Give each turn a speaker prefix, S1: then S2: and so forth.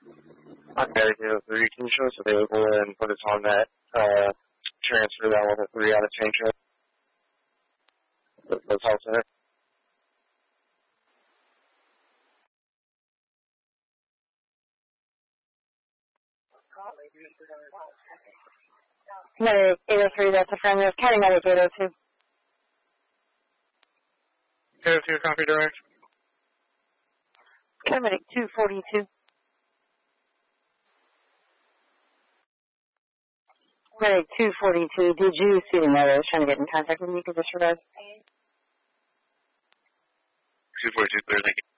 S1: Okay, the 3, can you show us available and put us on that transfer that level 3 out of St. Joe? That's all center.
S2: Medic 803, that's affirmative. County Medic 802.
S1: 802, copy direct.
S2: County Medic 242. Medic 242, did you see the note? I was trying to get in contact with you because I survived.
S1: 242, clear, thank you.